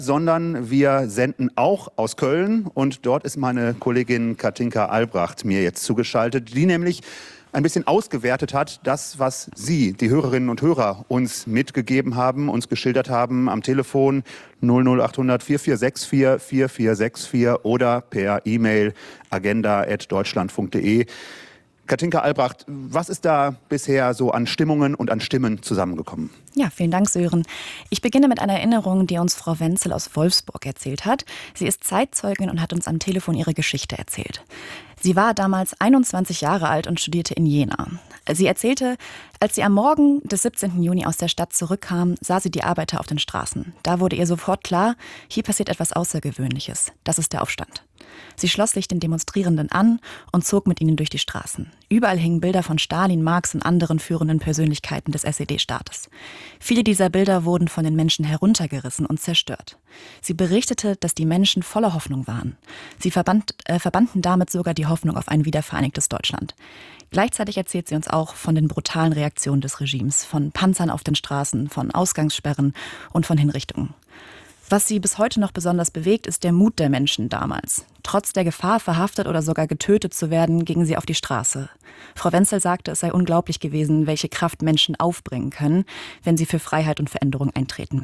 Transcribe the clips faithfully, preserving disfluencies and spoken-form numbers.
sondern wir senden auch aus Köln. Und dort ist meine Kollegin Katinka Albrecht mir jetzt zugeschaltet, die nämlich ein bisschen ausgewertet hat, das, was Sie, die Hörerinnen und Hörer, uns mitgegeben haben, uns geschildert haben am Telefon null null acht hundert vier vier sechs vier vier vier sechs vier oder per E-Mail agenda at deutschlandfunk punkt de. Katinka Albrecht, was ist da bisher so an Stimmungen und an Stimmen zusammengekommen? Ja, vielen Dank, Sören. Ich beginne mit einer Erinnerung, die uns Frau Wenzel aus Wolfsburg erzählt hat. Sie ist Zeitzeugin und hat uns am Telefon ihre Geschichte erzählt. Sie war damals einundzwanzig Jahre alt und studierte in Jena. Sie erzählte, als sie am Morgen des siebzehnten Juni aus der Stadt zurückkam, sah sie die Arbeiter auf den Straßen. Da wurde ihr sofort klar, hier passiert etwas Außergewöhnliches. Das ist der Aufstand. Sie schloss sich den Demonstrierenden an und zog mit ihnen durch die Straßen. Überall hingen Bilder von Stalin, Marx und anderen führenden Persönlichkeiten des S E D-Staates. Viele dieser Bilder wurden von den Menschen heruntergerissen und zerstört. Sie berichtete, dass die Menschen voller Hoffnung waren. Sie verband, äh, verbanden damit sogar die Hoffnung auf ein wiedervereinigtes Deutschland. Gleichzeitig erzählt sie uns auch von den brutalen Reaktionen des Regimes, von Panzern auf den Straßen, von Ausgangssperren und von Hinrichtungen. Was sie bis heute noch besonders bewegt, ist der Mut der Menschen damals. Trotz der Gefahr, verhaftet oder sogar getötet zu werden, gingen sie auf die Straße. Frau Wenzel sagte, es sei unglaublich gewesen, welche Kraft Menschen aufbringen können, wenn sie für Freiheit und Veränderung eintreten.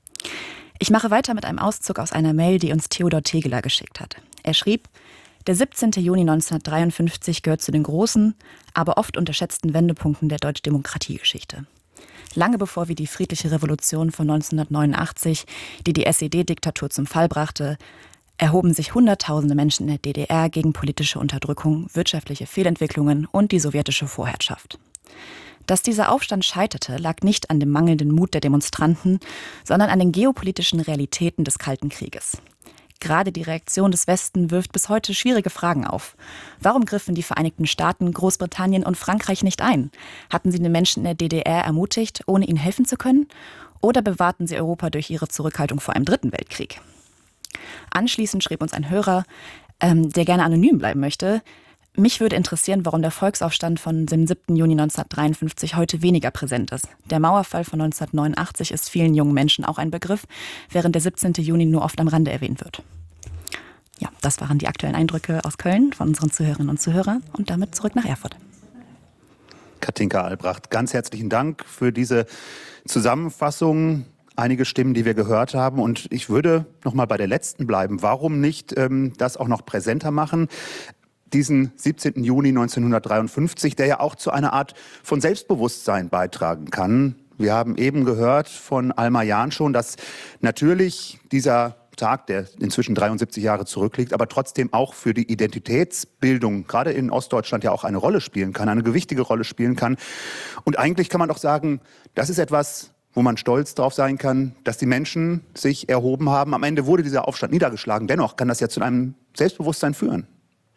Ich mache weiter mit einem Auszug aus einer Mail, die uns Theodor Tegeler geschickt hat. Er schrieb: Der siebzehnten Juni neunzehnhundertdreiundfünfzig gehört zu den großen, aber oft unterschätzten Wendepunkten der Deutsch-Demokratie-Geschichte. Lange bevor wir die friedliche Revolution von neunzehnhundertneunundachtzig, die die S E D-Diktatur zum Fall brachte, erhoben sich Hunderttausende Menschen in der D D R gegen politische Unterdrückung, wirtschaftliche Fehlentwicklungen und die sowjetische Vorherrschaft. Dass dieser Aufstand scheiterte, lag nicht an dem mangelnden Mut der Demonstranten, sondern an den geopolitischen Realitäten des Kalten Krieges. Gerade die Reaktion des Westen wirft bis heute schwierige Fragen auf. Warum griffen die Vereinigten Staaten, Großbritannien und Frankreich nicht ein? Hatten sie den Menschen in der D D R ermutigt, ohne ihnen helfen zu können? Oder bewahrten sie Europa durch ihre Zurückhaltung vor einem dritten Weltkrieg? Anschließend schrieb uns ein Hörer, ähm, der gerne anonym bleiben möchte: Mich würde interessieren, warum der Volksaufstand von dem siebten Juni neunzehnhundertdreiundfünfzig heute weniger präsent ist. Der Mauerfall von neunzehnhundertneunundachtzig ist vielen jungen Menschen auch ein Begriff, während der siebzehnten Juni nur oft am Rande erwähnt wird. Ja, das waren die aktuellen Eindrücke aus Köln von unseren Zuhörerinnen und Zuhörern und damit zurück nach Erfurt. Katinka Albrecht, ganz herzlichen Dank für diese Zusammenfassung. Einige Stimmen, die wir gehört haben. Und ich würde noch mal bei der letzten bleiben. Warum nicht ähm, das auch noch präsenter machen? Diesen siebzehnten Juni neunzehnhundertdreiundfünfzig, der ja auch zu einer Art von Selbstbewusstsein beitragen kann. Wir haben eben gehört von Alma Jahn schon, dass natürlich dieser Tag, der inzwischen dreiundsiebzig Jahre zurückliegt, aber trotzdem auch für die Identitätsbildung, gerade in Ostdeutschland, ja auch eine Rolle spielen kann, eine gewichtige Rolle spielen kann. Und eigentlich kann man doch sagen, das ist etwas, wo man stolz drauf sein kann, dass die Menschen sich erhoben haben. Am Ende wurde dieser Aufstand niedergeschlagen. Dennoch kann das ja zu einem Selbstbewusstsein führen.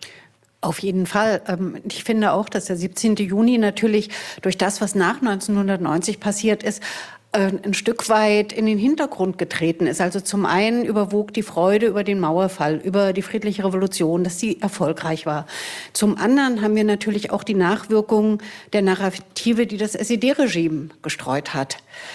Auf jeden Fall. Ich finde auch, dass der siebzehnten Juni natürlich durch das, was nach neunzehnhundertneunzig passiert ist, ein Stück weit in den Hintergrund getreten ist. Also zum einen überwog die Freude über den Mauerfall, über die friedliche Revolution, dass sie erfolgreich war. Zum anderen haben wir natürlich auch die Nachwirkungen der Narrative, die das S E D-Regime gestreut hat.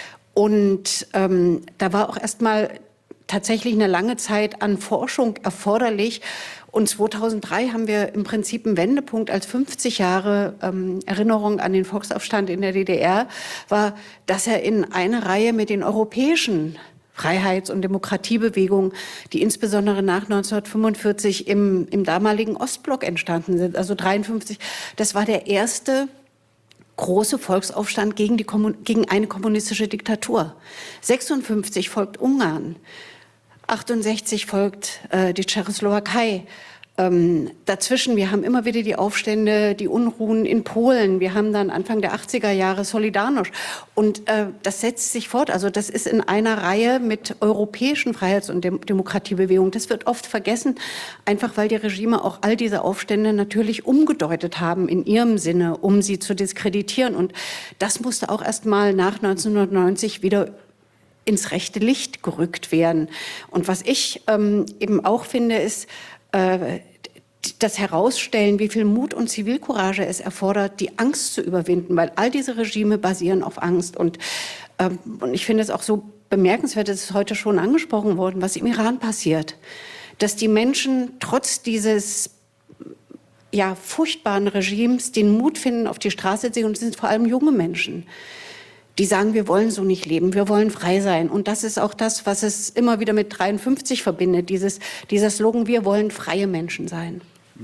Und ähm, da war auch erstmal tatsächlich eine lange Zeit an Forschung erforderlich. Und zweitausenddrei haben wir im Prinzip einen Wendepunkt, als fünfzig Jahre ähm, Erinnerung an den Volksaufstand in der D D R war, dass er in eine Reihe mit den europäischen Freiheits- und Demokratiebewegungen, die insbesondere nach neunzehnhundertfünfundvierzig im, im damaligen Ostblock entstanden sind, also dreiundfünfzig, das war der erste große Volksaufstand gegen, die, gegen eine kommunistische Diktatur. sechsundfünfzig folgt Ungarn. achtundsechzig folgt äh, die Tschechoslowakei. Ähm, dazwischen, wir haben immer wieder die Aufstände, die Unruhen in Polen. Wir haben dann Anfang der achtziger Jahre Solidarność. Und äh, das setzt sich fort. Also das ist in einer Reihe mit europäischen Freiheits- und Dem- Demokratiebewegungen. Das wird oft vergessen, einfach weil die Regime auch all diese Aufstände natürlich umgedeutet haben in ihrem Sinne, um sie zu diskreditieren. Und das musste auch erst mal nach neunzehnhundertneunzig wieder ins rechte Licht gerückt werden. Und was ich ähm, eben auch finde, ist äh, das Herausstellen, wie viel Mut und Zivilcourage es erfordert, die Angst zu überwinden, weil all diese Regime basieren auf Angst. Und, ähm, und ich finde es auch so bemerkenswert, das ist heute schon angesprochen worden, was im Iran passiert. Dass die Menschen trotz dieses ja, furchtbaren Regimes den Mut finden, auf die Straße zu gehen. Und es sind vor allem junge Menschen, die sagen, wir wollen so nicht leben, wir wollen frei sein. Und das ist auch das, was es immer wieder mit dreiundfünfzig verbindet, dieses, dieser Slogan, wir wollen freie Menschen sein.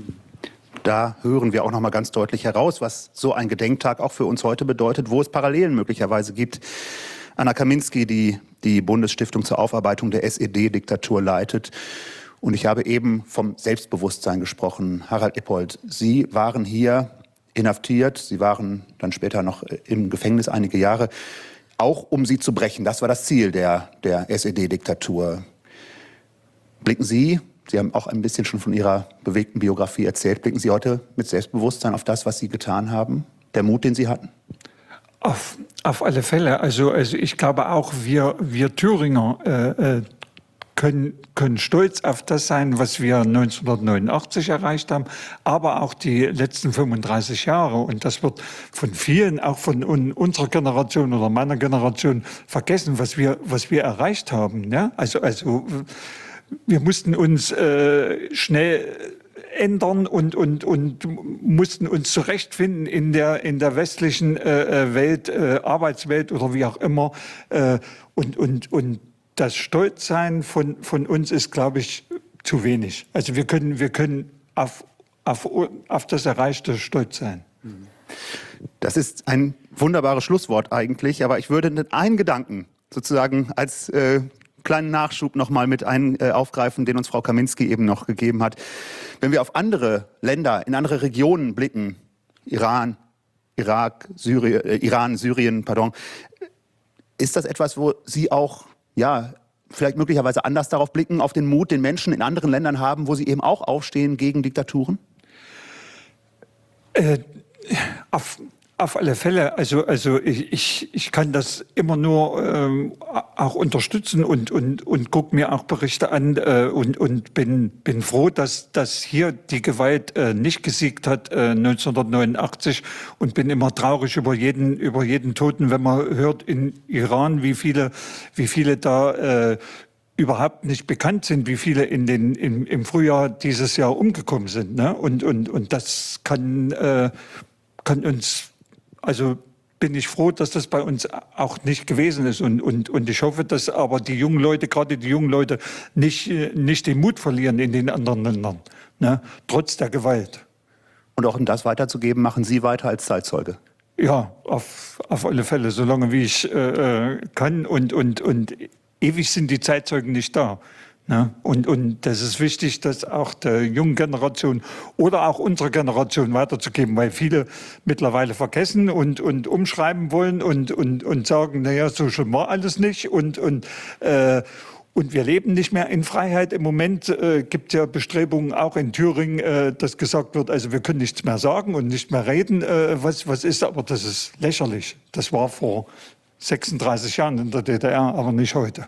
Da hören wir auch noch mal ganz deutlich heraus, was so ein Gedenktag auch für uns heute bedeutet, wo es Parallelen möglicherweise gibt. Anna Kaminski, die die Bundesstiftung zur Aufarbeitung der S E D-Diktatur leitet. Und ich habe eben vom Selbstbewusstsein gesprochen. Harald Ippold, Sie waren hier inhaftiert, Sie waren dann später noch im Gefängnis einige Jahre, auch um sie zu brechen. Das war das Ziel der, der S E D-Diktatur. Blicken Sie, Sie haben auch ein bisschen schon von Ihrer bewegten Biografie erzählt, blicken Sie heute mit Selbstbewusstsein auf das, was Sie getan haben, der Mut, den Sie hatten? Auf, auf alle Fälle. Also, also ich glaube auch, wir, wir Thüringer äh, äh, Können, können stolz auf das sein, was wir neunzehnhundertneunundachtzig erreicht haben, aber auch die letzten fünfunddreißig Jahre. Und das wird von vielen, auch von unserer Generation oder meiner Generation, vergessen, was wir, was wir erreicht haben. Ja? Also, also wir mussten uns äh, schnell ändern und, und, und mussten uns zurechtfinden in der, in der westlichen äh, Welt, äh, Arbeitswelt oder wie auch immer. Äh, und, und, und das Stolzsein von, von uns ist, glaube ich, zu wenig. Also wir können, wir können auf, auf, auf das Erreichte stolz sein. Das ist ein wunderbares Schlusswort eigentlich, aber ich würde einen Gedanken sozusagen als äh, kleinen Nachschub noch mal mit ein, äh, aufgreifen, den uns Frau Kaminski eben noch gegeben hat. Wenn wir auf andere Länder, in andere Regionen blicken, Iran, Irak, Syrien, äh, Iran, Syrien, pardon, ist das etwas, wo Sie auch ja, vielleicht möglicherweise anders darauf blicken, auf den Mut, den Menschen in anderen Ländern haben, wo sie eben auch aufstehen gegen Diktaturen? Äh, auf, auf alle Fälle. Also, also ich, ich, ich kann das immer nur ähm, auch unterstützen und, und, und gucke mir auch Berichte an äh, und, und bin, bin froh, dass, dass hier die Gewalt äh, nicht gesiegt hat äh, neunzehnhundertneunundachtzig und bin immer traurig über jeden, über jeden Toten, wenn man hört in Iran, wie viele, wie viele da äh, überhaupt nicht bekannt sind, wie viele in den, im, im Frühjahr dieses Jahr umgekommen sind. Ne? Und, und, und das kann, äh, kann uns, also bin ich froh, dass das bei uns auch nicht gewesen ist. Und, und, und ich hoffe, dass aber die jungen Leute, gerade die jungen Leute, nicht, nicht den Mut verlieren in den anderen Ländern, ne? Trotz der Gewalt. Und auch um das weiterzugeben, machen Sie weiter als Zeitzeuge? Ja, auf, auf alle Fälle, solange wie ich äh, kann. Und, und, und ewig sind die Zeitzeugen nicht da. Ne? Und, und das ist wichtig, das auch der jungen Generation oder auch unserer Generation weiterzugeben, weil viele mittlerweile vergessen und, und umschreiben wollen und, und, und sagen, naja, so schlimm war alles nicht. Und, und, äh, und wir leben nicht mehr in Freiheit. Im Moment äh, gibt es ja Bestrebungen auch in Thüringen, äh, dass gesagt wird, also wir können nichts mehr sagen und nicht mehr reden, äh, was, was ist, aber das ist lächerlich. Das war vor sechsunddreißig Jahren in der D D R, aber nicht heute.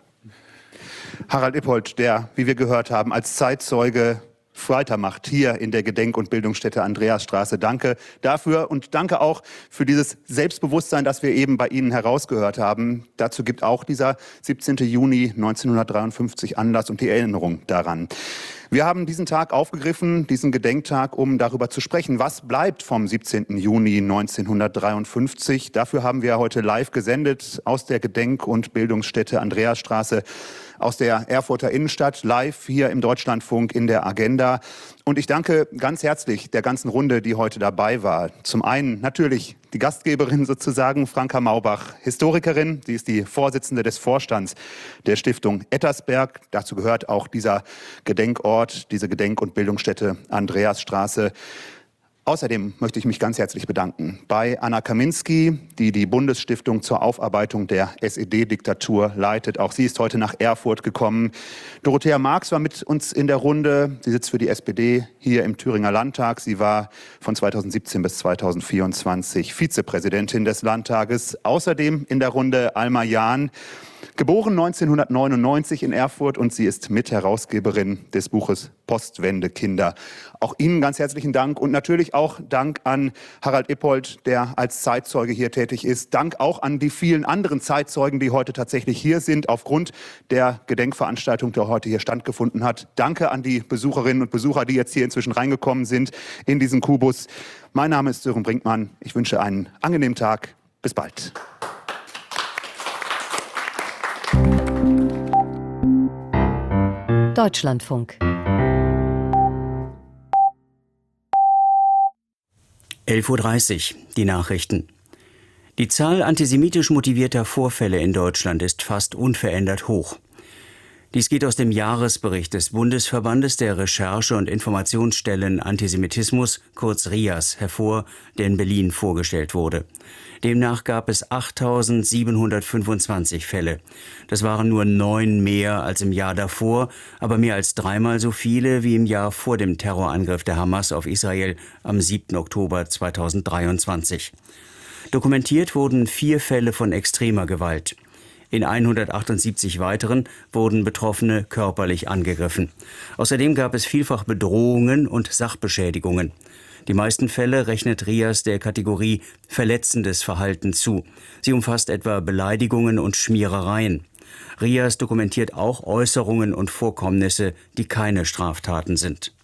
Harald Ippold, der, wie wir gehört haben, als Zeitzeuge weitermacht hier in der Gedenk- und Bildungsstätte Andreasstraße. Danke dafür und danke auch für dieses Selbstbewusstsein, das wir eben bei Ihnen herausgehört haben. Dazu gibt auch dieser siebzehnten Juni neunzehnhundertdreiundfünfzig Anlass und die Erinnerung daran. Wir haben diesen Tag aufgegriffen, diesen Gedenktag, um darüber zu sprechen, was bleibt vom siebzehnten Juni neunzehnhundertdreiundfünfzig. Dafür haben wir heute live gesendet aus der Gedenk- und Bildungsstätte Andreasstraße, aus der Erfurter Innenstadt, live hier im Deutschlandfunk in der Agenda. Und ich danke ganz herzlich der ganzen Runde, die heute dabei war. Zum einen natürlich die Gastgeberin sozusagen, Franka Maubach, Historikerin. Sie ist die Vorsitzende des Vorstands der Stiftung Ettersberg. Dazu gehört auch dieser Gedenkort, diese Gedenk- und Bildungsstätte Andreasstraße. Außerdem möchte ich mich ganz herzlich bedanken bei Anna Kaminski, die die Bundesstiftung zur Aufarbeitung der S E D-Diktatur leitet. Auch sie ist heute nach Erfurt gekommen. Dorothea Marx war mit uns in der Runde. Sie sitzt für die S P D hier im Thüringer Landtag. Sie war von zweitausendsiebzehn bis zweitausendvierundzwanzig Vizepräsidentin des Landtages. Außerdem in der Runde Alma Jahn. Geboren neunzehnhundertneunundneunzig in Erfurt und sie ist Mitherausgeberin des Buches Postwendekinder. Auch Ihnen ganz herzlichen Dank und natürlich auch Dank an Harald Ippold, der als Zeitzeuge hier tätig ist. Dank auch an die vielen anderen Zeitzeugen, die heute tatsächlich hier sind, aufgrund der Gedenkveranstaltung, die heute hier stattgefunden hat. Danke an die Besucherinnen und Besucher, die jetzt hier inzwischen reingekommen sind in diesen Kubus. Mein Name ist Sören Brinkmann. Ich wünsche einen angenehmen Tag. Bis bald. Deutschlandfunk. elf Uhr dreißig, die Nachrichten. Die Zahl antisemitisch motivierter Vorfälle in Deutschland ist fast unverändert hoch. Dies geht aus dem Jahresbericht des Bundesverbandes der Recherche- und Informationsstellen Antisemitismus, kurz RIAS, hervor, der in Berlin vorgestellt wurde. Demnach gab es achttausendsiebenhundertfünfundzwanzig Fälle. Das waren nur neun mehr als im Jahr davor, aber mehr als dreimal so viele wie im Jahr vor dem Terrorangriff der Hamas auf Israel am siebten Oktober zweitausenddreiundzwanzig. Dokumentiert wurden vier Fälle von extremer Gewalt. In hundertachtundsiebzig weiteren wurden Betroffene körperlich angegriffen. Außerdem gab es vielfach Bedrohungen und Sachbeschädigungen. Die meisten Fälle rechnet RIAS der Kategorie verletzendes Verhalten zu. Sie umfasst etwa Beleidigungen und Schmierereien. RIAS dokumentiert auch Äußerungen und Vorkommnisse, die keine Straftaten sind.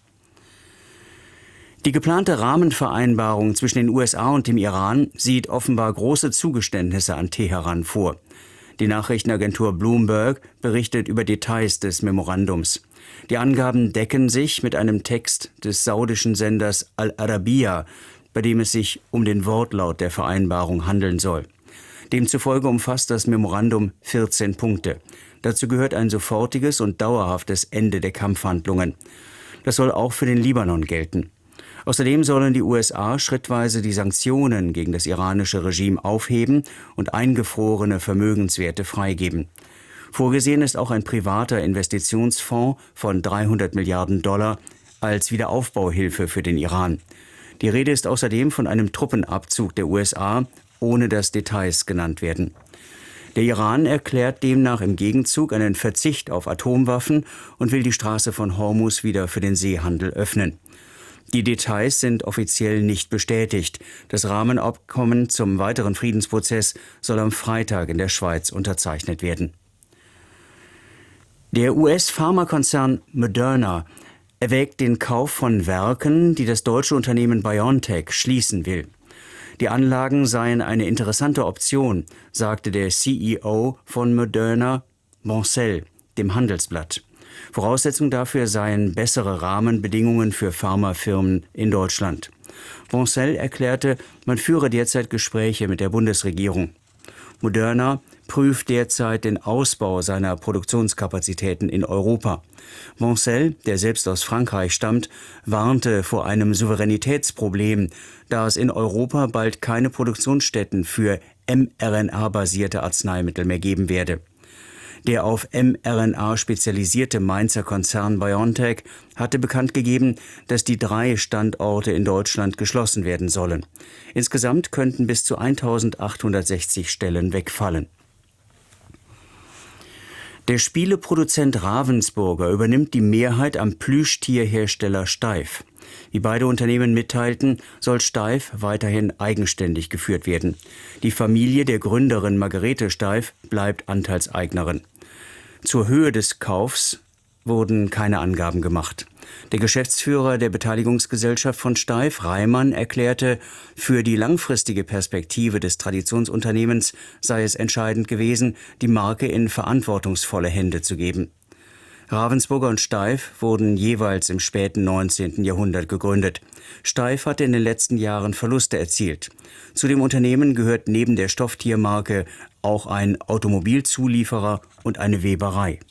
Die geplante Rahmenvereinbarung zwischen den U S A und dem Iran sieht offenbar große Zugeständnisse an Teheran vor. Die Nachrichtenagentur Bloomberg berichtet über Details des Memorandums. Die Angaben decken sich mit einem Text des saudischen Senders Al-Arabiya, bei dem es sich um den Wortlaut der Vereinbarung handeln soll. Demzufolge umfasst das Memorandum vierzehn Punkte. Dazu gehört ein sofortiges und dauerhaftes Ende der Kampfhandlungen. Das soll auch für den Libanon gelten. Außerdem sollen die U S A schrittweise die Sanktionen gegen das iranische Regime aufheben und eingefrorene Vermögenswerte freigeben. Vorgesehen ist auch ein privater Investitionsfonds von dreihundert Milliarden Dollar als Wiederaufbauhilfe für den Iran. Die Rede ist außerdem von einem Truppenabzug der U S A, ohne dass Details genannt werden. Der Iran erklärt demnach im Gegenzug einen Verzicht auf Atomwaffen und will die Straße von Hormuz wieder für den Seehandel öffnen. Die Details sind offiziell nicht bestätigt. Das Rahmenabkommen zum weiteren Friedensprozess soll am Freitag in der Schweiz unterzeichnet werden. Der U S-Pharmakonzern Moderna erwägt den Kauf von Werken, die das deutsche Unternehmen BioNTech schließen will. Die Anlagen seien eine interessante Option, sagte der C E O von Moderna, Boncel, dem Handelsblatt. Voraussetzung dafür seien bessere Rahmenbedingungen für Pharmafirmen in Deutschland. Boncel erklärte, man führe derzeit Gespräche mit der Bundesregierung. Moderna prüft derzeit den Ausbau seiner Produktionskapazitäten in Europa. Boncel, der selbst aus Frankreich stammt, warnte vor einem Souveränitätsproblem, da es in Europa bald keine Produktionsstätten für mRNA-basierte Arzneimittel mehr geben werde. Der auf mRNA spezialisierte Mainzer Konzern BioNTech hatte bekannt gegeben, dass die drei Standorte in Deutschland geschlossen werden sollen. Insgesamt könnten bis zu eintausendachthundertsechzig Stellen wegfallen. Der Spieleproduzent Ravensburger übernimmt die Mehrheit am Plüschtierhersteller Steiff. Wie beide Unternehmen mitteilten, soll Steiff weiterhin eigenständig geführt werden. Die Familie der Gründerin Margarete Steiff bleibt Anteilseignerin. Zur Höhe des Kaufs wurden keine Angaben gemacht. Der Geschäftsführer der Beteiligungsgesellschaft von Steiff, Reimann, erklärte, für die langfristige Perspektive des Traditionsunternehmens sei es entscheidend gewesen, die Marke in verantwortungsvolle Hände zu geben. Ravensburger und Steiff wurden jeweils im späten neunzehnten Jahrhundert gegründet. Steiff hatte in den letzten Jahren Verluste erzielt. Zu dem Unternehmen gehört neben der Stofftiermarke auch ein Automobilzulieferer und eine Weberei.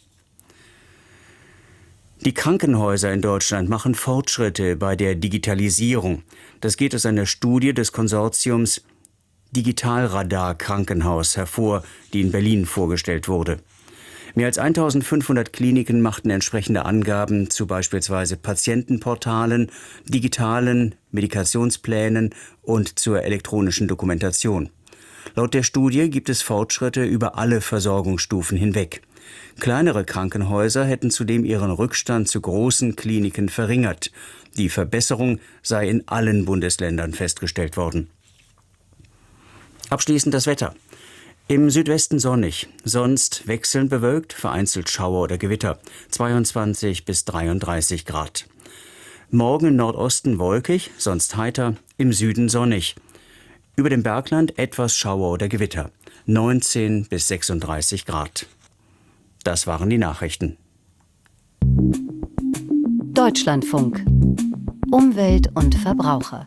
Die Krankenhäuser in Deutschland machen Fortschritte bei der Digitalisierung. Das geht aus einer Studie des Konsortiums Digitalradar Krankenhaus hervor, die in Berlin vorgestellt wurde. Mehr als eintausendfünfhundert Kliniken machten entsprechende Angaben zu beispielsweise Patientenportalen, digitalen Medikationsplänen und zur elektronischen Dokumentation. Laut der Studie gibt es Fortschritte über alle Versorgungsstufen hinweg. Kleinere Krankenhäuser hätten zudem ihren Rückstand zu großen Kliniken verringert. Die Verbesserung sei in allen Bundesländern festgestellt worden. Abschließend das Wetter. Im Südwesten sonnig, sonst wechselnd bewölkt, vereinzelt Schauer oder Gewitter, zweiundzwanzig bis dreiunddreißig Grad. Morgen im Nordosten wolkig, sonst heiter, im Süden sonnig. Über dem Bergland etwas Schauer oder Gewitter, neunzehn bis sechsunddreißig Grad. Das waren die Nachrichten. Deutschlandfunk. Umwelt und Verbraucher.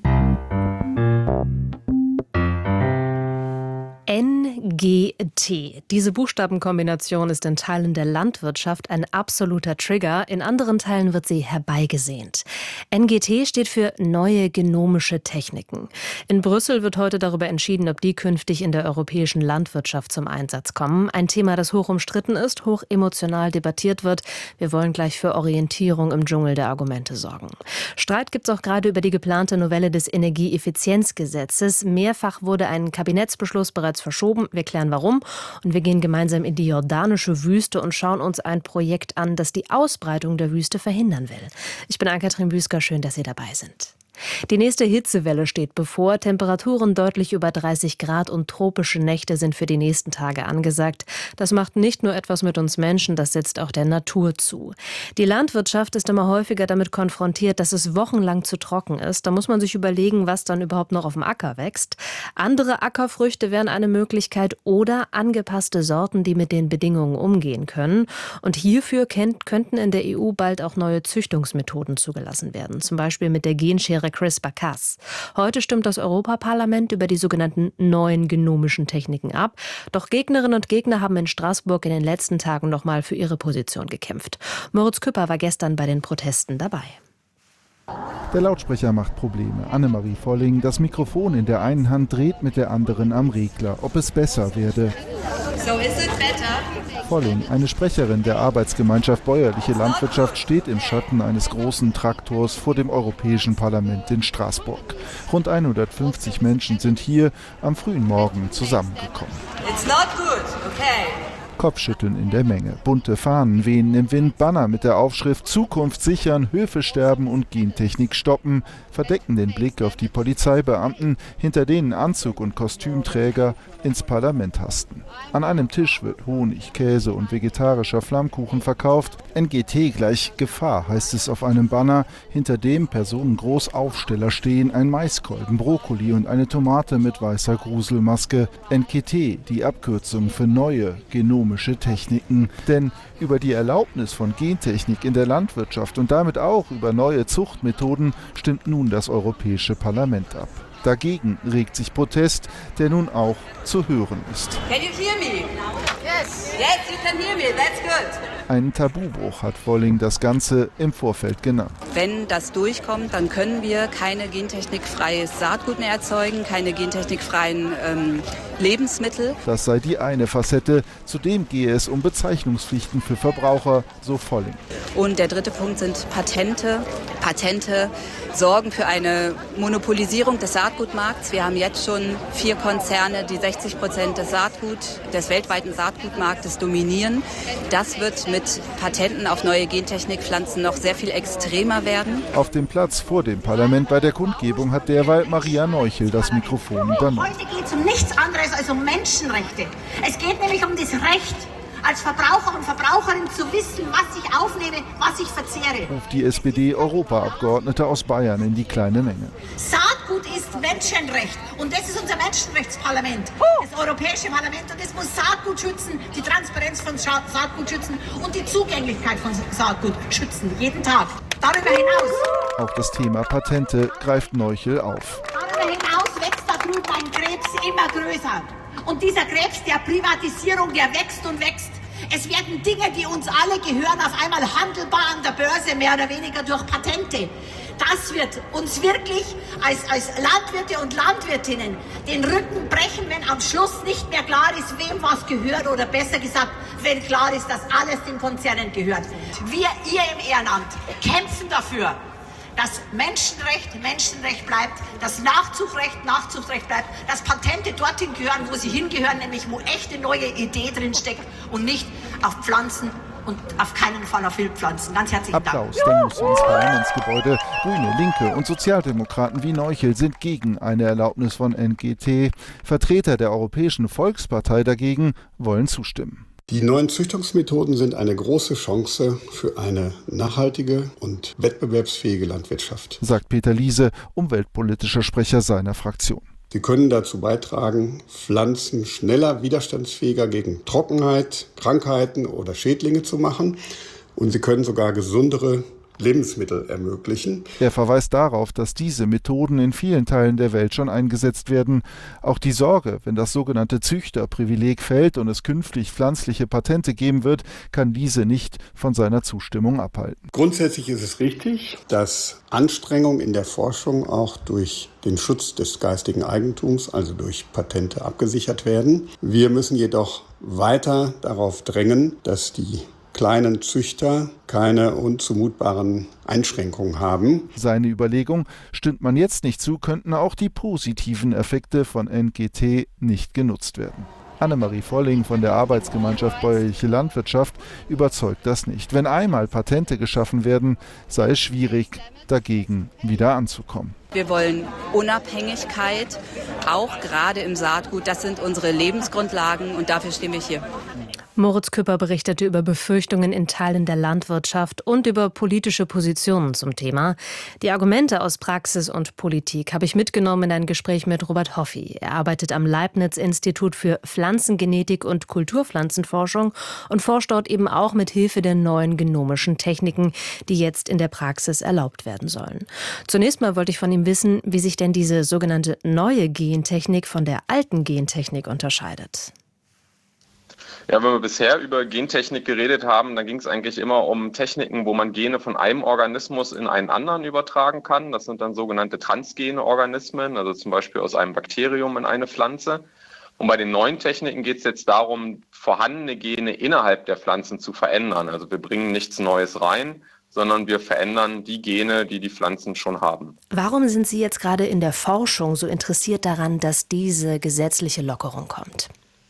N G T. Diese Buchstabenkombination ist in Teilen der Landwirtschaft ein absoluter Trigger, in anderen Teilen wird sie herbeigesehnt. N G T steht für neue genomische Techniken. In Brüssel wird heute darüber entschieden, ob die künftig in der europäischen Landwirtschaft zum Einsatz kommen. Ein Thema, das hoch umstritten ist, hoch emotional debattiert wird. Wir wollen gleich für Orientierung im Dschungel der Argumente sorgen. Streit gibt es auch gerade über die geplante Novelle des Energieeffizienzgesetzes. Mehrfach wurde ein Kabinettsbeschluss bereits verschoben. Wir klären warum und wir gehen gemeinsam in die jordanische Wüste und schauen uns ein Projekt an, das die Ausbreitung der Wüste verhindern will. Ich bin Ann-Kathrin Büsker, schön, dass Sie dabei sind. Die nächste Hitzewelle steht bevor. Temperaturen deutlich über dreißig Grad und tropische Nächte sind für die nächsten Tage angesagt. Das macht nicht nur etwas mit uns Menschen, das setzt auch der Natur zu. Die Landwirtschaft ist immer häufiger damit konfrontiert, dass es wochenlang zu trocken ist. Da muss man sich überlegen, was dann überhaupt noch auf dem Acker wächst. Andere Ackerfrüchte wären eine Möglichkeit oder angepasste Sorten, die mit den Bedingungen umgehen können. Und hierfür kennt, könnten in der E U bald auch neue Züchtungsmethoden zugelassen werden. Zum Beispiel mit der Genschere CRISPR-Cas. Heute stimmt das Europaparlament über die sogenannten neuen genomischen Techniken ab. Doch Gegnerinnen und Gegner haben in Straßburg in den letzten Tagen noch mal für ihre Position gekämpft. Moritz Küpper war gestern bei den Protesten dabei. Der Lautsprecher macht Probleme. Annemarie Volling, das Mikrofon in der einen Hand, dreht mit der anderen am Regler, ob es besser werde. So is it better? Volling, eine Sprecherin der Arbeitsgemeinschaft Bäuerliche Landwirtschaft, steht im Schatten eines großen Traktors vor dem Europäischen Parlament in Straßburg. Rund hundertfünfzig Menschen sind hier am frühen Morgen zusammengekommen. It's not good, okay. Kopfschütteln in der Menge. Bunte Fahnen wehen im Wind, Banner mit der Aufschrift Zukunft sichern, Höfe sterben und Gentechnik stoppen, verdecken den Blick auf die Polizeibeamten, hinter denen Anzug- und Kostümträger ins Parlament hasten. An einem Tisch wird Honig, Käse und vegetarischer Flammkuchen verkauft. N G T gleich Gefahr, heißt es auf einem Banner, hinter dem personengroß Aufsteller stehen, ein Maiskolben, Brokkoli und eine Tomate mit weißer Gruselmaske. N G T, die Abkürzung für neue genomische Techniken. Denn über die Erlaubnis von Gentechnik in der Landwirtschaft und damit auch über neue Zuchtmethoden stimmt nun das Europäische Parlament ab. Dagegen regt sich Protest, der nun auch zu hören ist. Can you hear me? Yes. Yes, you can hear me. That's good. Einen Tabubruch hat Volling das Ganze im Vorfeld genannt. Wenn das durchkommt, dann können wir keine gentechnikfreies Saatgut mehr erzeugen, keine gentechnikfreien ähm, Lebensmittel. Das sei die eine Facette. Zudem gehe es um Bezeichnungspflichten für Verbraucher, so Volling. Und der dritte Punkt sind Patente. Patente sorgen für eine Monopolisierung des Saatgutmarkts. Wir haben jetzt schon vier Konzerne, die sechzig Prozent des Saatgut, des weltweiten Saatgutmarktes dominieren. Das wird mit Patenten auf neue Gentechnikpflanzen noch sehr viel extremer werden. Auf dem Platz vor dem Parlament bei der Kundgebung hat derweil Maria Neuchel das Mikrofon übernommen. Heute geht es um nichts anderes als um Menschenrechte. Es geht nämlich um das Recht, als Verbraucher und Verbraucherin zu wissen, was ich aufnehme, was ich verzehre. Ruft die S P D-Europaabgeordnete aus Bayern in die kleine Menge. Saatgut ist Menschenrecht und das ist unser Menschenrechtsparlament, das Europäische Parlament, und es muss Saatgut schützen, die Transparenz von Saatgut schützen und die Zugänglichkeit von Saatgut schützen, jeden Tag. Darüber hinaus. Auch das Thema Patente greift Neuchel auf. Darüber hinaus wächst da drüben ein Krebs immer größer. Und dieser Krebs der Privatisierung, der wächst und wächst. Es werden Dinge, die uns alle gehören, auf einmal handelbar an der Börse, mehr oder weniger durch Patente. Das wird uns wirklich als, als Landwirte und Landwirtinnen den Rücken brechen, wenn am Schluss nicht mehr klar ist, wem was gehört, oder besser gesagt, wenn klar ist, dass alles den Konzernen gehört. Wir, ihr im Ehrenamt, kämpfen dafür, dass Menschenrecht Menschenrecht bleibt, dass Nachzugsrecht Nachzugsrecht bleibt, dass Patente dorthin gehören, wo sie hingehören, nämlich wo echte neue Idee drin steckt und nicht auf Pflanzen und auf keinen Fall auf Wildpflanzen. Ganz herzlichen Applaus, Dank. dann muss ins Parlamentsgebäude. Grüne, Linke und Sozialdemokraten wie Neuchel sind gegen eine Erlaubnis von N G T. Vertreter der Europäischen Volkspartei dagegen wollen zustimmen. Die neuen Züchtungsmethoden sind eine große Chance für eine nachhaltige und wettbewerbsfähige Landwirtschaft, sagt Peter Liese, umweltpolitischer Sprecher seiner Fraktion. Sie können dazu beitragen, Pflanzen schneller widerstandsfähiger gegen Trockenheit, Krankheiten oder Schädlinge zu machen. Und sie können sogar gesundere Lebensmittel ermöglichen. Er verweist darauf, dass diese Methoden in vielen Teilen der Welt schon eingesetzt werden. Auch die Sorge, wenn das sogenannte Züchterprivileg fällt und es künftig pflanzliche Patente geben wird, kann diese nicht von seiner Zustimmung abhalten. Grundsätzlich ist es richtig, dass Anstrengungen in der Forschung auch durch den Schutz des geistigen Eigentums, also durch Patente, abgesichert werden. Wir müssen jedoch weiter darauf drängen, dass die kleinen Züchter keine unzumutbaren Einschränkungen haben. Seine Überlegung, stimmt man jetzt nicht zu, könnten auch die positiven Effekte von N G T nicht genutzt werden. Annemarie Volling von der Arbeitsgemeinschaft Bäuerliche Landwirtschaft überzeugt das nicht. Wenn einmal Patente geschaffen werden, sei es schwierig, dagegen wieder anzukommen. Wir wollen Unabhängigkeit, auch gerade im Saatgut. Das sind unsere Lebensgrundlagen und dafür stehen wir hier. Moritz Küpper berichtete über Befürchtungen in Teilen der Landwirtschaft und über politische Positionen zum Thema. Die Argumente aus Praxis und Politik habe ich mitgenommen in ein Gespräch mit Robert Hoffi. Er arbeitet am Leibniz-Institut für Pflanzengenetik und Kulturpflanzenforschung und forscht dort eben auch mit Hilfe der neuen genomischen Techniken, die jetzt in der Praxis erlaubt werden sollen. Zunächst mal wollte ich von ihm wissen, wie sich denn diese sogenannte neue Gentechnik von der alten Gentechnik unterscheidet. Ja, wenn wir bisher über Gentechnik geredet haben, dann ging es eigentlich immer um Techniken, wo man Gene von einem Organismus in einen anderen übertragen kann. Das sind dann sogenannte transgene Organismen, also zum Beispiel aus einem Bakterium in eine Pflanze. Und bei den neuen Techniken geht es jetzt darum, vorhandene Gene innerhalb der Pflanzen zu verändern. Also wir bringen nichts Neues rein, sondern wir verändern die Gene, die die Pflanzen schon haben. Warum sind Sie jetzt gerade in der Forschung so interessiert daran, dass diese gesetzliche Lockerung kommt?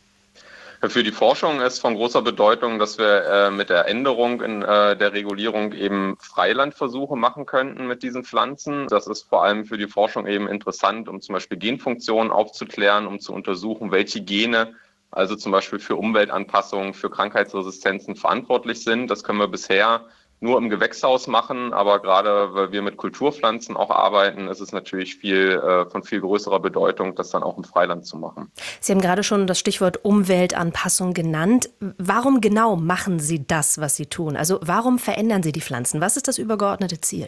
Für die Forschung ist von großer Bedeutung, dass wir äh, mit der Änderung in äh, der Regulierung eben Freilandversuche machen könnten mit diesen Pflanzen. Das ist vor allem für die Forschung eben interessant, um zum Beispiel Genfunktionen aufzuklären, um zu untersuchen, welche Gene also zum Beispiel für Umweltanpassungen, für Krankheitsresistenzen verantwortlich sind. Das können wir bisher nur im Gewächshaus machen, aber gerade weil wir mit Kulturpflanzen auch arbeiten, ist es natürlich viel äh, von viel größerer Bedeutung, das dann auch im Freiland zu machen. Sie haben gerade schon das Stichwort Umweltanpassung genannt. Warum genau machen Sie das, was Sie tun? Also warum verändern Sie die Pflanzen? Was ist das übergeordnete Ziel?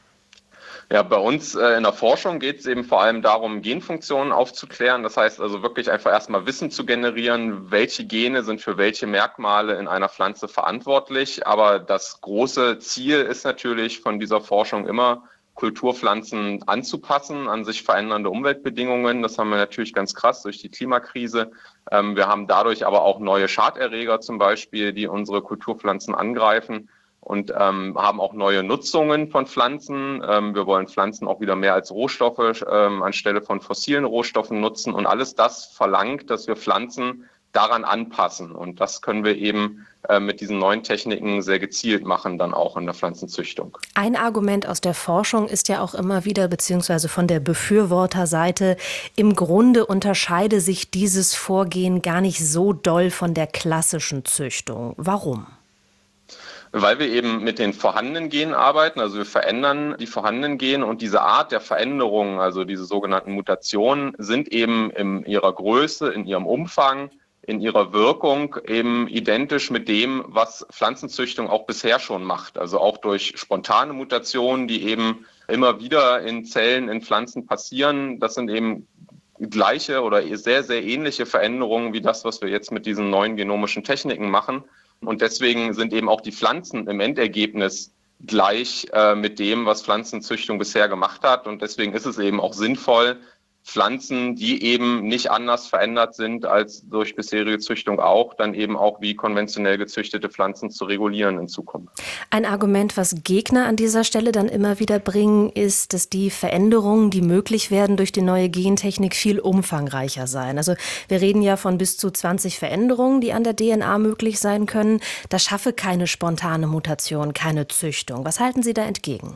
Ja, bei uns äh, in der Forschung geht es eben vor allem darum, Genfunktionen aufzuklären. Das heißt also wirklich einfach erstmal Wissen zu generieren, welche Gene sind für welche Merkmale in einer Pflanze verantwortlich. Aber das große Ziel ist natürlich von dieser Forschung immer, Kulturpflanzen anzupassen an sich verändernde Umweltbedingungen. Das haben wir natürlich ganz krass durch die Klimakrise. Ähm, wir haben dadurch aber auch neue Schaderreger zum Beispiel, die unsere Kulturpflanzen angreifen. Und ähm, haben auch neue Nutzungen von Pflanzen. Ähm, wir wollen Pflanzen auch wieder mehr als Rohstoffe ähm, anstelle von fossilen Rohstoffen nutzen. Und alles das verlangt, dass wir Pflanzen daran anpassen. Und das können wir eben äh, mit diesen neuen Techniken sehr gezielt machen, dann auch in der Pflanzenzüchtung. Ein Argument aus der Forschung ist ja auch immer wieder, beziehungsweise von der Befürworterseite, im Grunde unterscheide sich dieses Vorgehen gar nicht so doll von der klassischen Züchtung. Warum? Weil wir eben mit den vorhandenen Genen arbeiten, also wir verändern die vorhandenen Gene und diese Art der Veränderung, also diese sogenannten Mutationen, sind eben in ihrer Größe, in ihrem Umfang, in ihrer Wirkung eben identisch mit dem, was Pflanzenzüchtung auch bisher schon macht. Also auch durch spontane Mutationen, die eben immer wieder in Zellen, in Pflanzen passieren. Das sind eben gleiche oder sehr, sehr ähnliche Veränderungen wie das, was wir jetzt mit diesen neuen genomischen Techniken machen. Und deswegen sind eben auch die Pflanzen im Endergebnis gleich äh, mit dem, was Pflanzenzüchtung bisher gemacht hat. Und deswegen ist es eben auch sinnvoll, Pflanzen, die eben nicht anders verändert sind als durch bisherige Züchtung auch, dann eben auch wie konventionell gezüchtete Pflanzen zu regulieren in Zukunft. Ein Argument, was Gegner an dieser Stelle dann immer wieder bringen, ist, dass die Veränderungen, die möglich werden durch die neue Gentechnik, viel umfangreicher seien. Also wir reden ja von bis zu zwanzig Veränderungen, die an der D N A möglich sein können. Das schaffe keine spontane Mutation, keine Züchtung. Was halten Sie da entgegen?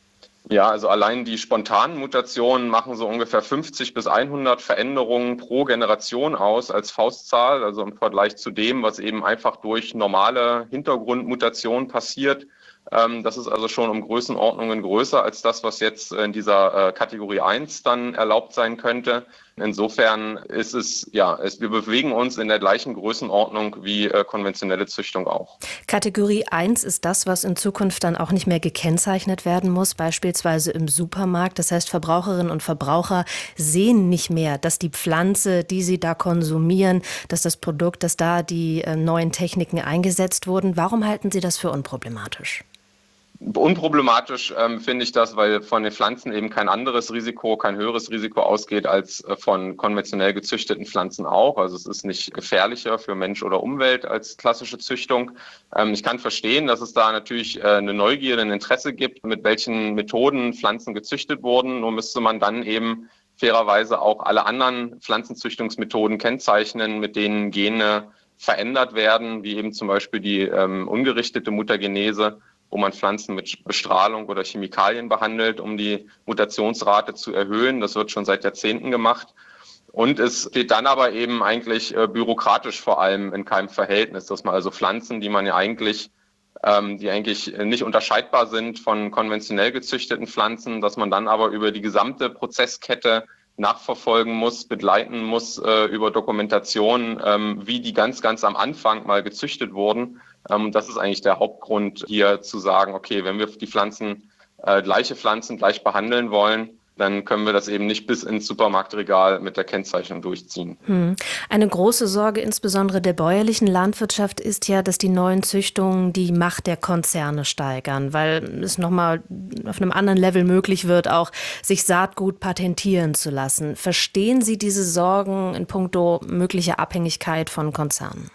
Ja, also allein die spontanen Mutationen machen so ungefähr fünfzig bis hundert Veränderungen pro Generation aus als Faustzahl, also im Vergleich zu dem, was eben einfach durch normale Hintergrundmutationen passiert. Das ist also schon um Größenordnungen größer als das, was jetzt in dieser Kategorie eins dann erlaubt sein könnte. Insofern ist es, ja, es, wir bewegen uns in der gleichen Größenordnung wie konventionelle Züchtung auch. Kategorie eins ist das, was in Zukunft dann auch nicht mehr gekennzeichnet werden muss, beispielsweise im Supermarkt. Das heißt, Verbraucherinnen und Verbraucher sehen nicht mehr, dass die Pflanze, die sie da konsumieren, dass das Produkt, dass da die äh, neuen Techniken eingesetzt wurden. Warum halten Sie das für unproblematisch? Unproblematisch ähm, finde ich das, weil von den Pflanzen eben kein anderes Risiko, kein höheres Risiko ausgeht als äh, von konventionell gezüchteten Pflanzen auch. Also es ist nicht gefährlicher für Mensch oder Umwelt als klassische Züchtung. Ähm, ich kann verstehen, dass es da natürlich äh, eine Neugierde, ein Interesse gibt, mit welchen Methoden Pflanzen gezüchtet wurden. Nur müsste man dann eben fairerweise auch alle anderen Pflanzenzüchtungsmethoden kennzeichnen, mit denen Gene verändert werden, wie eben zum Beispiel die ähm, ungerichtete Mutagenese, wo man Pflanzen mit Bestrahlung oder Chemikalien behandelt, um die Mutationsrate zu erhöhen. Das wird schon seit Jahrzehnten gemacht. Und es steht dann aber eben eigentlich äh, bürokratisch vor allem in keinem Verhältnis, dass man also Pflanzen, die man ja eigentlich, ähm, die eigentlich nicht unterscheidbar sind von konventionell gezüchteten Pflanzen, dass man dann aber über die gesamte Prozesskette nachverfolgen muss, begleiten muss äh, über Dokumentation, ähm, wie die ganz, ganz am Anfang mal gezüchtet wurden. Ähm, das ist eigentlich der Hauptgrund, hier zu sagen, okay, wenn wir die Pflanzen, äh, gleiche Pflanzen gleich behandeln wollen, dann können wir das eben nicht bis ins Supermarktregal mit der Kennzeichnung durchziehen. Hm. Eine große Sorge insbesondere der bäuerlichen Landwirtschaft ist ja, dass die neuen Züchtungen die Macht der Konzerne steigern, weil es nochmal auf einem anderen Level möglich wird, auch sich Saatgut patentieren zu lassen. Verstehen Sie diese Sorgen in puncto möglicher Abhängigkeit von Konzernen?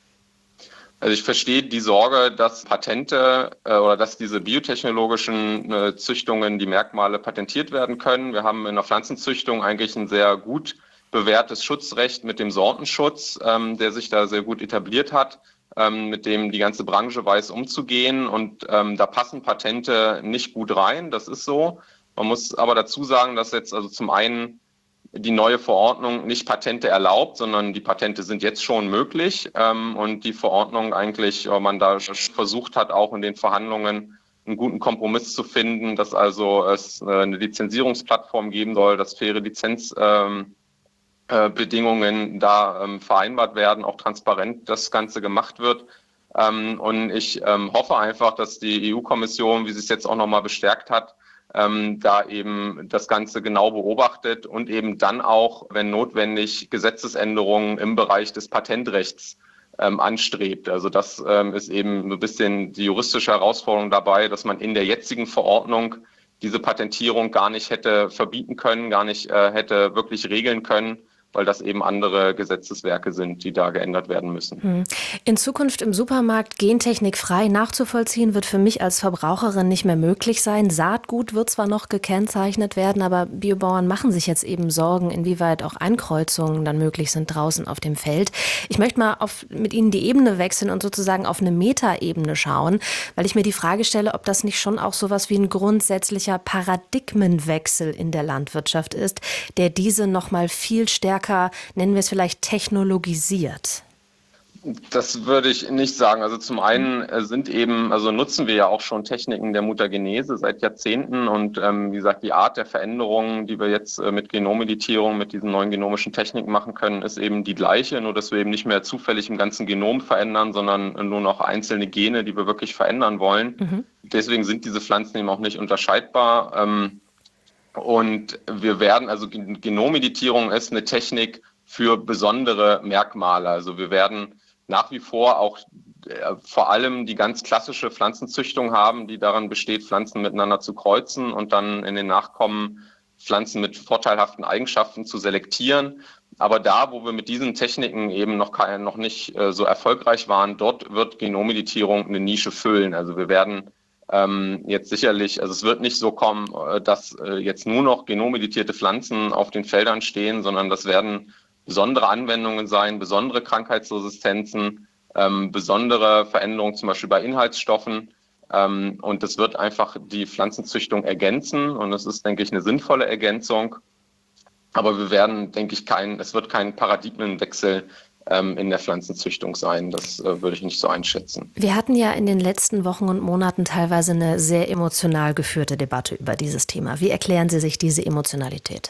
Also ich verstehe die Sorge, dass Patente äh, oder dass diese biotechnologischen äh, Züchtungen, die Merkmale patentiert werden können. Wir haben in der Pflanzenzüchtung eigentlich ein sehr gut bewährtes Schutzrecht mit dem Sortenschutz, ähm, der sich da sehr gut etabliert hat, ähm, mit dem die ganze Branche weiß umzugehen. Und ähm, da passen Patente nicht gut rein, das ist so. Man muss aber dazu sagen, dass jetzt also zum einen die neue Verordnung nicht Patente erlaubt, sondern die Patente sind jetzt schon möglich. Ähm, und die Verordnung eigentlich, äh, man da versucht hat, auch in den Verhandlungen einen guten Kompromiss zu finden, dass also es äh, eine Lizenzierungsplattform geben soll, dass faire Lizenzbedingungen ähm, äh, da ähm, vereinbart werden, auch transparent das Ganze gemacht wird. Ähm, und ich ähm, hoffe einfach, dass die E U-Kommission, wie sie es jetzt auch nochmal bestärkt hat, Ähm, da eben das Ganze genau beobachtet und eben dann auch, wenn notwendig, Gesetzesänderungen im Bereich des Patentrechts ähm, anstrebt. Also das ähm, ist eben ein bisschen die juristische Herausforderung dabei, dass man in der jetzigen Verordnung diese Patentierung gar nicht hätte verbieten können, gar nicht äh, hätte wirklich regeln können, weil das eben andere Gesetzeswerke sind, die da geändert werden müssen. In Zukunft im Supermarkt Gentechnik frei nachzuvollziehen, wird für mich als Verbraucherin nicht mehr möglich sein. Saatgut wird zwar noch gekennzeichnet werden, aber Biobauern machen sich jetzt eben Sorgen, inwieweit auch Einkreuzungen dann möglich sind draußen auf dem Feld. Ich möchte mal auf, mit Ihnen die Ebene wechseln und sozusagen auf eine Metaebene schauen, weil ich mir die Frage stelle, ob das nicht schon auch sowas wie ein grundsätzlicher Paradigmenwechsel in der Landwirtschaft ist, der diese noch mal viel stärker, nennen wir es vielleicht, technologisiert. Das würde ich nicht sagen. Also zum einen sind eben, also nutzen wir ja auch schon Techniken der Mutagenese seit Jahrzehnten und ähm, wie gesagt, die Art der Veränderungen, die wir jetzt äh, mit Genomeditierung, mit diesen neuen genomischen Techniken machen können, ist eben die gleiche, nur dass wir eben nicht mehr zufällig im ganzen Genom verändern, sondern nur noch einzelne Gene, die wir wirklich verändern wollen. Mhm. Deswegen sind diese Pflanzen eben auch nicht unterscheidbar. Ähm, Und wir werden, also Genomeditierung ist eine Technik für besondere Merkmale. Also wir werden nach wie vor auch äh, vor allem die ganz klassische Pflanzenzüchtung haben, die daran besteht, Pflanzen miteinander zu kreuzen und dann in den Nachkommen Pflanzen mit vorteilhaften Eigenschaften zu selektieren. Aber da, wo wir mit diesen Techniken eben noch, kein, noch nicht äh, so erfolgreich waren, dort wird Genomeditierung eine Nische füllen. Also wir werden ähm, jetzt sicherlich, also es wird nicht so kommen, äh, dass äh, jetzt nur noch genomeditierte Pflanzen auf den Feldern stehen, sondern das werden besondere Anwendungen sein, besondere Krankheitsresistenzen, ähm, besondere Veränderungen zum Beispiel bei Inhaltsstoffen. Ähm, und das wird einfach die Pflanzenzüchtung ergänzen und es ist, denke ich, eine sinnvolle Ergänzung. Aber wir werden, denke ich, kein, es wird kein Paradigmenwechsel ähm, in der Pflanzenzüchtung sein. Das äh, würde ich nicht so einschätzen. Wir hatten ja in den letzten Wochen und Monaten teilweise eine sehr emotional geführte Debatte über dieses Thema. Wie erklären Sie sich diese Emotionalität?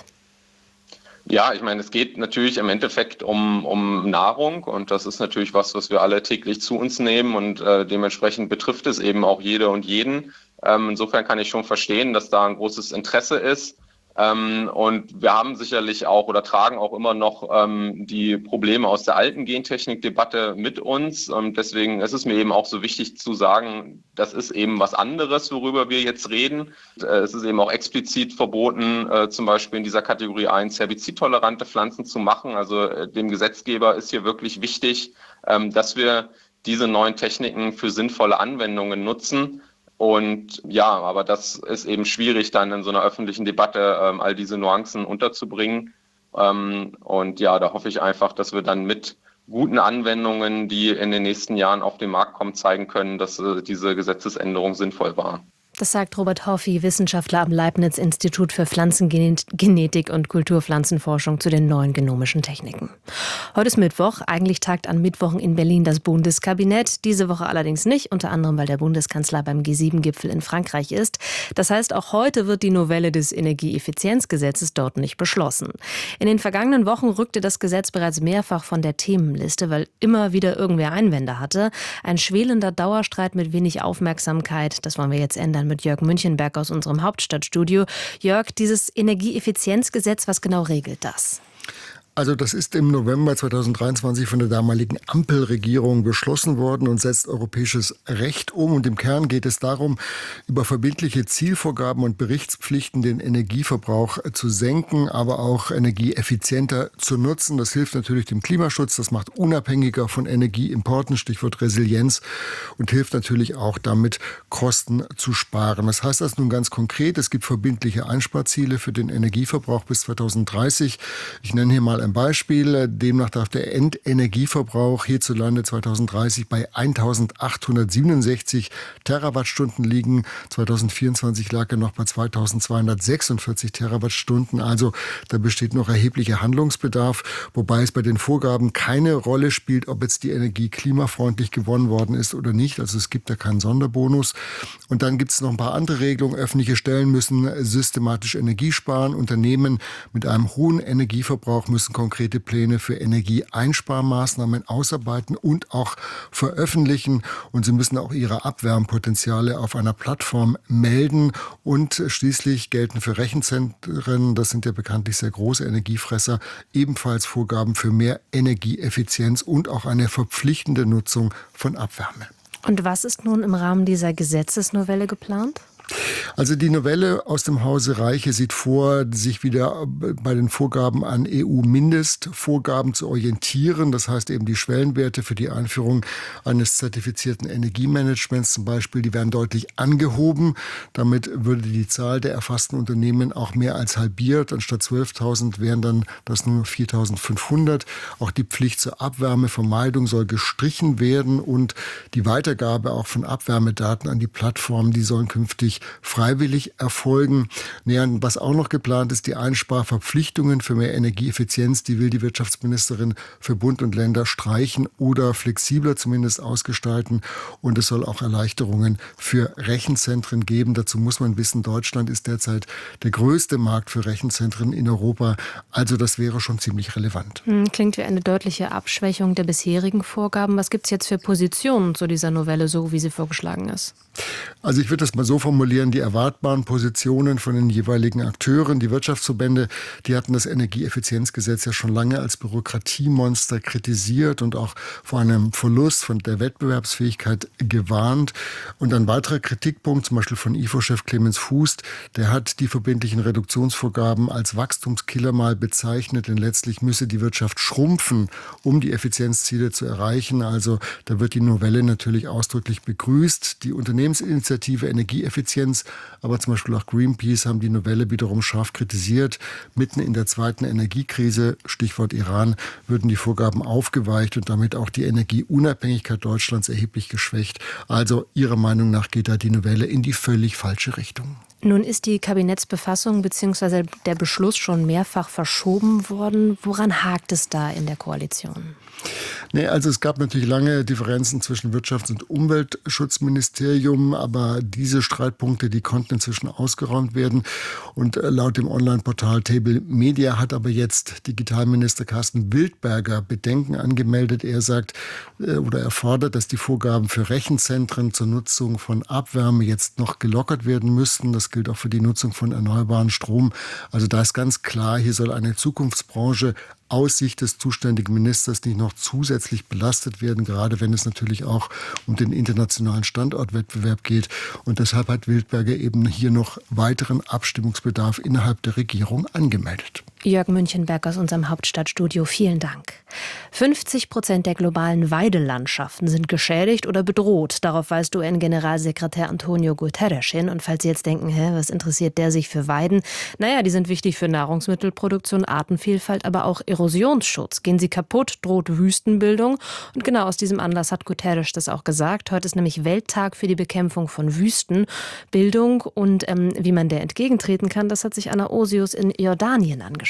Ja, ich meine, es geht natürlich im Endeffekt um, um Nahrung und das ist natürlich was, was wir alle täglich zu uns nehmen und äh, dementsprechend betrifft es eben auch jede und jeden. Ähm, insofern kann ich schon verstehen, dass da ein großes Interesse ist. Ähm, und wir haben sicherlich auch oder tragen auch immer noch ähm, die Probleme aus der alten Gentechnik-Debatte mit uns. Und deswegen ist es mir eben auch so wichtig zu sagen, das ist eben was anderes, worüber wir jetzt reden. Äh, es ist eben auch explizit verboten, äh, zum Beispiel in dieser Kategorie eins herbizidtolerante Pflanzen zu machen. Also äh, dem Gesetzgeber ist hier wirklich wichtig, ähm, dass wir diese neuen Techniken für sinnvolle Anwendungen nutzen. Und ja, aber das ist eben schwierig, dann in so einer öffentlichen Debatte ähm, all diese Nuancen unterzubringen. Ähm, und ja, da hoffe ich einfach, dass wir dann mit guten Anwendungen, die in den nächsten Jahren auf den Markt kommen, zeigen können, dass äh, diese Gesetzesänderung sinnvoll war. Das sagt Robert Hoffi, Wissenschaftler am Leibniz-Institut für Pflanzengenetik und Kulturpflanzenforschung zu den neuen genomischen Techniken. Heute ist Mittwoch. Eigentlich tagt an Mittwochen in Berlin das Bundeskabinett. Diese Woche allerdings nicht, unter anderem, weil der Bundeskanzler beim G sieben Gipfel in Frankreich ist. Das heißt, auch heute wird die Novelle des Energieeffizienzgesetzes dort nicht beschlossen. In den vergangenen Wochen rückte das Gesetz bereits mehrfach von der Themenliste, weil immer wieder irgendwer Einwände hatte. Ein schwelender Dauerstreit mit wenig Aufmerksamkeit. Das wollen wir jetzt ändern mit Jörg Münchenberg aus unserem Hauptstadtstudio. Jörg, dieses Energieeffizienzgesetz, was genau regelt das? Also das ist im November zweitausenddreiundzwanzig von der damaligen Ampelregierung beschlossen worden und setzt europäisches Recht um. Und im Kern geht es darum, über verbindliche Zielvorgaben und Berichtspflichten den Energieverbrauch zu senken, aber auch energieeffizienter zu nutzen. Das hilft natürlich dem Klimaschutz, das macht unabhängiger von Energieimporten, Stichwort Resilienz, und hilft natürlich auch damit, Kosten zu sparen. Was heißt das nun ganz konkret? Es gibt verbindliche Einsparziele für den Energieverbrauch bis zweitausenddreißig. Ich nenne hier mal ein Beispiel. Demnach darf der Endenergieverbrauch hierzulande zweitausenddreißig bei eintausendachthundertsiebenundsechzig Terawattstunden liegen. zweitausendvierundzwanzig lag er noch bei zweitausendzweihundertsechsundvierzig Terawattstunden. Also da besteht noch erheblicher Handlungsbedarf, wobei es bei den Vorgaben keine Rolle spielt, ob jetzt die Energie klimafreundlich gewonnen worden ist oder nicht. Also es gibt da keinen Sonderbonus. Und dann gibt es noch ein paar andere Regelungen. Öffentliche Stellen müssen systematisch Energie sparen. Unternehmen mit einem hohen Energieverbrauch müssen konkrete Pläne für Energieeinsparmaßnahmen ausarbeiten und auch veröffentlichen. Und sie müssen auch ihre Abwärmpotenziale auf einer Plattform melden. Und schließlich gelten für Rechenzentren, das sind ja bekanntlich sehr große Energiefresser, ebenfalls Vorgaben für mehr Energieeffizienz und auch eine verpflichtende Nutzung von Abwärme. Und was ist nun im Rahmen dieser Gesetzesnovelle geplant? Also die Novelle aus dem Hause Reiche sieht vor, sich wieder bei den Vorgaben an E U-Mindestvorgaben zu orientieren. Das heißt eben die Schwellenwerte für die Einführung eines zertifizierten Energiemanagements zum Beispiel, die werden deutlich angehoben. Damit würde die Zahl der erfassten Unternehmen auch mehr als halbiert. Anstatt zwölftausend wären dann das nur viertausendfünfhundert. Auch die Pflicht zur Abwärmevermeidung soll gestrichen werden und die Weitergabe auch von Abwärmedaten an die Plattformen, die sollen künftig freiwillig erfolgen. Naja, was auch noch geplant ist, die Einsparverpflichtungen für mehr Energieeffizienz, die will die Wirtschaftsministerin für Bund und Länder streichen oder flexibler zumindest ausgestalten. Und es soll auch Erleichterungen für Rechenzentren geben. Dazu muss man wissen, Deutschland ist derzeit der größte Markt für Rechenzentren in Europa. Also das wäre schon ziemlich relevant. Klingt wie eine deutliche Abschwächung der bisherigen Vorgaben. Was gibt es jetzt für Positionen zu dieser Novelle, so wie sie vorgeschlagen ist? Also ich würde das mal so formulieren, die erwartbaren Positionen von den jeweiligen Akteuren, die Wirtschaftsverbände, die hatten das Energieeffizienzgesetz ja schon lange als Bürokratiemonster kritisiert und auch vor einem Verlust von der Wettbewerbsfähigkeit gewarnt. Und ein weiterer Kritikpunkt, zum Beispiel von I F O-Chef Clemens Fuß, der hat die verbindlichen Reduktionsvorgaben als Wachstumskiller mal bezeichnet, denn letztlich müsse die Wirtschaft schrumpfen, um die Effizienzziele zu erreichen. Also da wird die Novelle natürlich ausdrücklich begrüßt. Die Unternehmensinitiative Energieeffizienz, aber zum Beispiel auch Greenpeace haben die Novelle wiederum scharf kritisiert. Mitten in der zweiten Energiekrise, Stichwort Iran, würden die Vorgaben aufgeweicht und damit auch die Energieunabhängigkeit Deutschlands erheblich geschwächt. Also ihrer Meinung nach geht da die Novelle in die völlig falsche Richtung. Nun ist die Kabinettsbefassung bzw. der Beschluss schon mehrfach verschoben worden. Woran hakt es da in der Koalition? Nee, also es gab natürlich lange Differenzen zwischen Wirtschafts- und Umweltschutzministerium, aber diese Streitpunkte, die konnten inzwischen ausgeräumt werden. Und laut dem Online-Portal Table Media hat aber jetzt Digitalminister Carsten Wildberger Bedenken angemeldet. Er sagt oder er fordert, dass die Vorgaben für Rechenzentren zur Nutzung von Abwärme jetzt noch gelockert werden müssten. Das gilt auch für die Nutzung von erneuerbaren Strom. Also da ist ganz klar, hier soll eine Zukunftsbranche aus Sicht des zuständigen Ministers nicht noch zusätzlich belastet werden, gerade wenn es natürlich auch um den internationalen Standortwettbewerb geht. Und deshalb hat Wildberger eben hier noch weiteren Abstimmungsbedarf innerhalb der Regierung angemeldet. Jörg Münchenberg aus unserem Hauptstadtstudio, vielen Dank. fünfzig Prozent der globalen Weidelandschaften sind geschädigt oder bedroht. Darauf weist U N-Generalsekretär Antonio Guterres hin. Und falls Sie jetzt denken, hä, was interessiert der sich für Weiden? Naja, die sind wichtig für Nahrungsmittelproduktion, Artenvielfalt, aber auch Erosionsschutz. Gehen sie kaputt, droht Wüstenbildung. Und genau aus diesem Anlass hat Guterres das auch gesagt. Heute ist nämlich Welttag für die Bekämpfung von Wüstenbildung. Und ähm, wie man der entgegentreten kann, das hat sich Anna Osius in Jordanien angeschaut.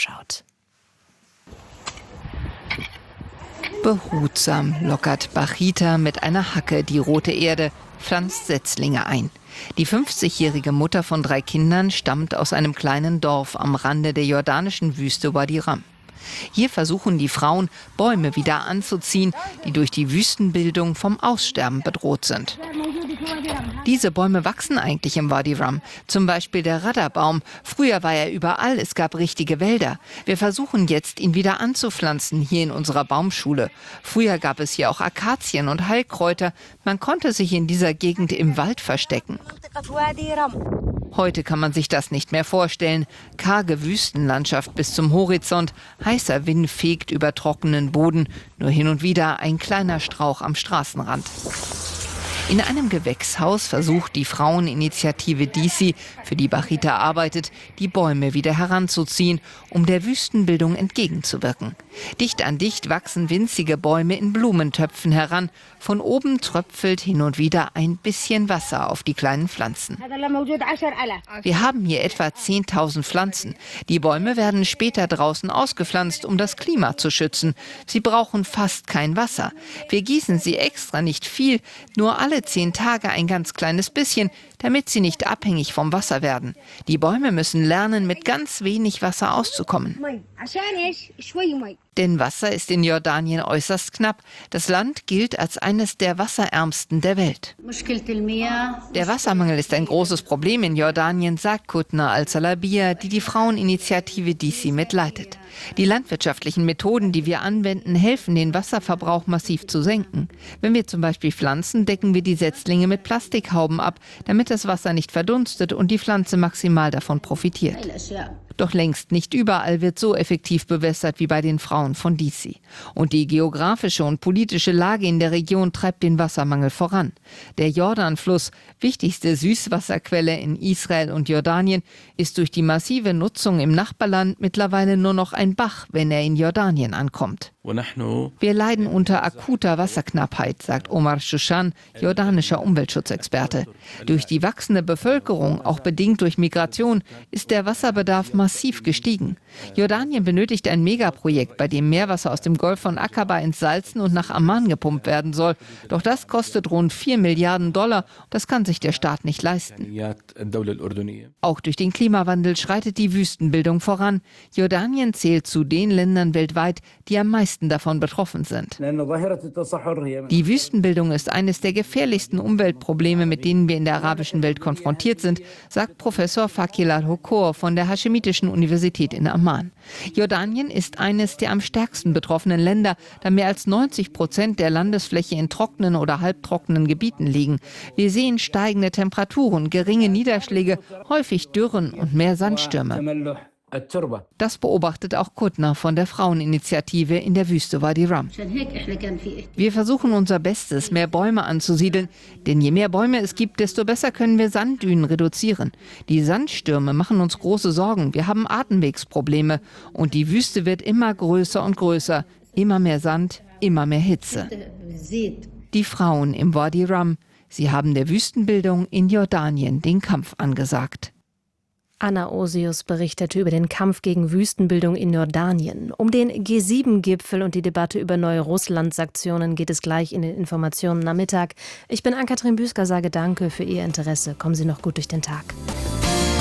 Behutsam lockert Bachita mit einer Hacke die rote Erde, pflanzt Setzlinge ein. Die fünfzigjährige Mutter von drei Kindern stammt aus einem kleinen Dorf am Rande der jordanischen Wüste Wadi Rum. Hier versuchen die Frauen, Bäume wieder anzuziehen, die durch die Wüstenbildung vom Aussterben bedroht sind. Diese Bäume wachsen eigentlich im Wadi Rum, zum Beispiel der Radderbaum. Früher war er überall, es gab richtige Wälder. Wir versuchen jetzt, ihn wieder anzupflanzen, hier in unserer Baumschule. Früher gab es hier auch Akazien und Heilkräuter. Man konnte sich in dieser Gegend im Wald verstecken. Heute kann man sich das nicht mehr vorstellen. Karge Wüstenlandschaft bis zum Horizont, heißer Wind fegt über trockenen Boden, nur hin und wieder ein kleiner Strauch am Straßenrand. In einem Gewächshaus versucht die Fraueninitiative D C, für die Bachita arbeitet, die Bäume wieder heranzuziehen, um der Wüstenbildung entgegenzuwirken. Dicht an dicht wachsen winzige Bäume in Blumentöpfen heran. Von oben tröpfelt hin und wieder ein bisschen Wasser auf die kleinen Pflanzen. Wir haben hier etwa zehntausend Pflanzen. Die Bäume werden später draußen ausgepflanzt, um das Klima zu schützen. Sie brauchen fast kein Wasser. Wir gießen sie extra nicht viel, nur alle zehn Tage ein ganz kleines bisschen, damit sie nicht abhängig vom Wasser werden. Die Bäume müssen lernen, mit ganz wenig Wasser auszukommen. Denn Wasser ist in Jordanien äußerst knapp. Das Land gilt als eines der wasserärmsten der Welt. Der Wassermangel ist ein großes Problem in Jordanien, sagt Kutna al-Salabia, die die Fraueninitiative D C mitleitet. Die landwirtschaftlichen Methoden, die wir anwenden, helfen, den Wasserverbrauch massiv zu senken. Wenn wir zum Beispiel pflanzen, decken wir die Setzlinge mit Plastikhauben ab, damit das Wasser nicht verdunstet und die Pflanze maximal davon profitiert. Doch längst nicht überall wird so effektiv bewässert wie bei den Frauen von D C. Und die geografische und politische Lage in der Region treibt den Wassermangel voran. Der Jordanfluss, wichtigste Süßwasserquelle in Israel und Jordanien, ist durch die massive Nutzung im Nachbarland mittlerweile nur noch ein Bach, wenn er in Jordanien ankommt. Wir leiden unter akuter Wasserknappheit, sagt Omar Shushan, jordanischer Umweltschutzexperte. Durch die die wachsende Bevölkerung, auch bedingt durch Migration, ist der Wasserbedarf massiv gestiegen. Jordanien benötigt ein Megaprojekt, bei dem Meerwasser aus dem Golf von Aqaba entsalzen und nach Amman gepumpt werden soll. Doch das kostet rund vier Milliarden Dollar. Das kann sich der Staat nicht leisten. Auch durch den Klimawandel schreitet die Wüstenbildung voran. Jordanien zählt zu den Ländern weltweit, die am meisten davon betroffen sind. Die Wüstenbildung ist eines der gefährlichsten Umweltprobleme, mit denen wir in der arabischen Welt konfrontiert sind, sagt Professor Fakil al-Hokor von der Haschemitischen Universität in Amman. Jordanien ist eines der am stärksten betroffenen Länder, da mehr als neunzig Prozent der Landesfläche in trockenen oder halbtrockenen Gebieten liegen. Wir sehen steigende Temperaturen, geringe Niederschläge, häufig Dürren und mehr Sandstürme. Das beobachtet auch Kutner von der Fraueninitiative in der Wüste Wadi Rum. Wir versuchen unser Bestes, mehr Bäume anzusiedeln, denn je mehr Bäume es gibt, desto besser können wir Sanddünen reduzieren. Die Sandstürme machen uns große Sorgen, wir haben Atemwegsprobleme und die Wüste wird immer größer und größer, immer mehr Sand, immer mehr Hitze. Die Frauen im Wadi Rum, sie haben der Wüstenbildung in Jordanien den Kampf angesagt. Anna Osius berichtete über den Kampf gegen Wüstenbildung in Jordanien. Um den G sieben Gipfel und die Debatte über neue Russland-Sanktionen geht es gleich in den Informationen am Mittag. Ich bin Ann-Kathrin Büsker, sage danke für Ihr Interesse. Kommen Sie noch gut durch den Tag.